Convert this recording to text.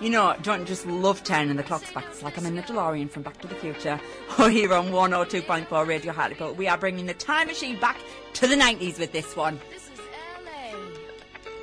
You know, don't you just love turning the clocks back? It's like I'm in the DeLorean from Back to the Future. Oh, here on 102.4 Radio Hartlepool. We are bringing the time machine back to the 90s with this one. This is